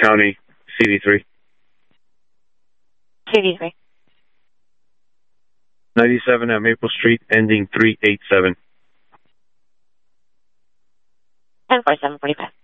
County, CD3. CD3. 97 at Maple Street, ending 387. 10-47-45.